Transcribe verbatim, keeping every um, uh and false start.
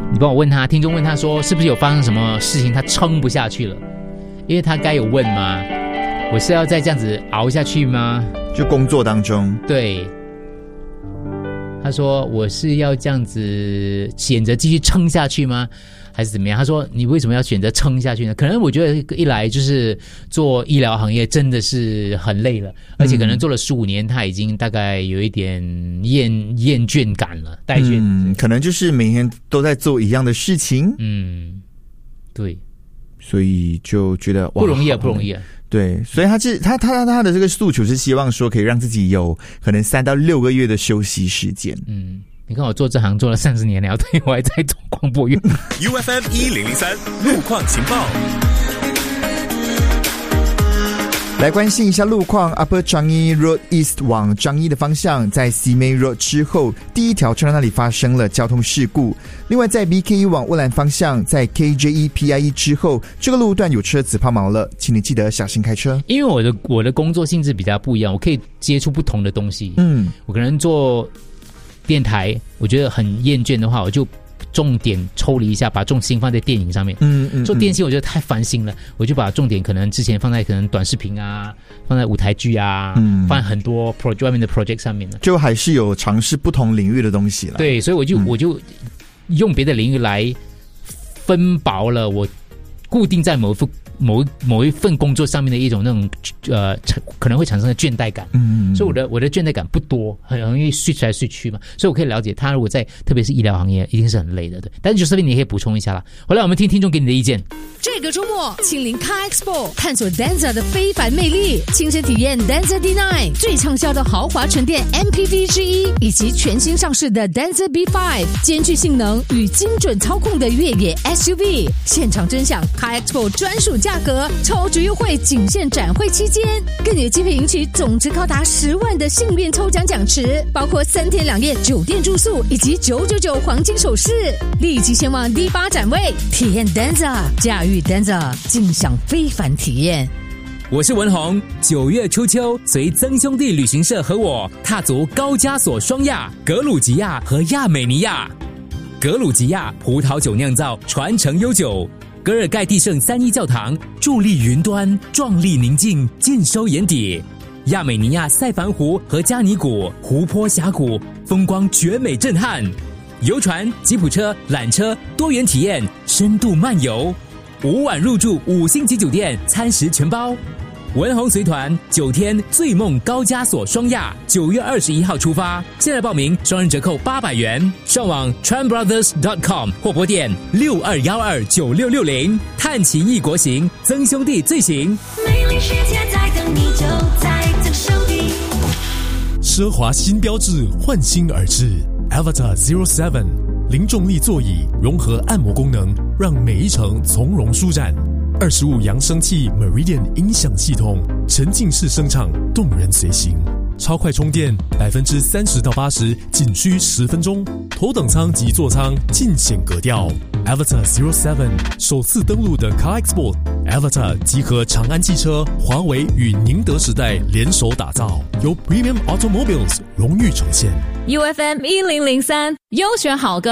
你帮我问他，听众问他说是不是有发生什么事情他撑不下去了，因为他该有问吗？我是要再这样子熬下去吗？ 就工作当中， 对，他说我是要这样子选择继续撑下去吗？还是怎么样？他说你为什么要选择撑下去呢？可能我觉得一来就是做医疗行业真的是很累了，而且可能做了十五年，他已经大概有一点厌厌倦感了，怠倦。 嗯，可能就是每天都在做一样的事情。 嗯，对， 所以就觉得哇， 不容易啊，不容易啊。 对，所以他是他他他的这个诉求是希望说可以让自己有可能三到六个月的休息时间。 嗯，你看我做这行做了三十年了，对，我还在做广播员。 U F M 一零零三路况情报。 来关心一下路况 ，Upper Changi Road East 往樟宜的方向，在 Simei Road 之后，第一条车道那里发生了交通事故。另外，在 B K E 往乌兰方向，在 K J E P I E 之后，这个路段有车子抛锚了，请你记得小心开车。 因为我的我的工作性质比较不一样，我可以接触不同的东西。嗯，我可能做电台，我觉得很厌倦的话，我就重点抽离一下，把重心放在电影上面。嗯嗯，做电信我觉得太烦心了，我就把重点可能之前放在可能短视频啊，放在舞台剧啊，嗯，放在很多 project 外面的 project 上面了。 就还是有尝试不同领域的东西了。 对，所以我就、嗯、我就用别的领域来分薄了我固定在某一份某某一份工作上面的一种那种呃可能会产生的倦怠感。嗯，所以我的我的倦怠感不多，很容易 switch 来 switch 去嘛，所以我可以了解他如果在特别是医疗行业一定是很累的。对，但是Josephine你也可以补充一下啦。回来我们听听众给你的意见。 这个周末亲临 Car Expo 探索 Denza 的非凡魅力，亲身体验 Denza D 九 最畅销的豪华纯电 M P V 之一，以及全新上市的 Denza B 五 兼具性能与精准操控的越野 S U V。 现场真享 Car Expo 专属价格，超值优惠仅限展会期间，更有机会赢取总值高达十万的幸运抽奖奖池，包括三天两夜酒店住宿以及九九九黄金首饰。立即前往 D 八 展位体验 Denza， 驾驭 Denza， 尽享非凡体验。 我是文宏，九月初秋，随曾兄弟旅行社和我踏足高加索双亚格鲁吉亚和亚美尼亚。格鲁吉亚葡萄酒酿造传承悠久，格尔盖蒂圣三一教堂伫立云端，壮丽宁静，尽收眼底。亚美尼亚塞凡湖和加尼谷湖泊峡谷风光绝美震撼，游船、吉普车、缆车多元体验，深度漫游。五晚入住五星级酒店，餐食全包。文宏随团九天醉梦高加索双亚，九月二十一号出发，现在报名双人折扣八百元，上网 tran brothers dot com 或拨电六二一二九六六零，探奇异国行，曾兄弟最行。 美丽世界在等你，就在曾兄弟。 奢华新标志焕新而至 Avatar Zero Seven， 零重力座椅融合按摩功能，让每一程从容舒展。二十五扬声器 Meridian 音响系统，沉浸式声场，动人随行。超快充电，百分之三十到八十，仅需十分钟。头等舱及座舱尽显格调。Avatar Zero Seven 首次登陆的 Car Expo，Avatar 集合长安汽车、华为与宁德时代联手打造，由 Premium Automobiles 荣誉呈现。 U F M 一零零三优选好歌。